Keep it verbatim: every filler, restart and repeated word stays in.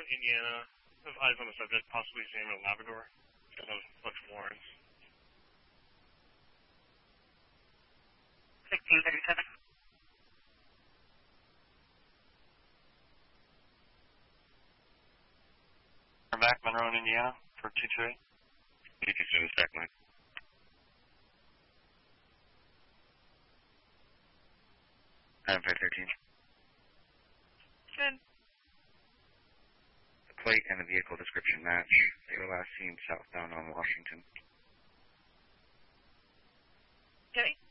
Indiana. Have eyes on the subject, possibly Samuel Labrador. Got a bunch of warrants. sixteen thirty-seven. We're back, Monroe, Indiana, for two two eight. two two seven, stack line. nine five thirteen. Good. The plate and the vehicle description match. They were last seen southbound on Washington. Okay.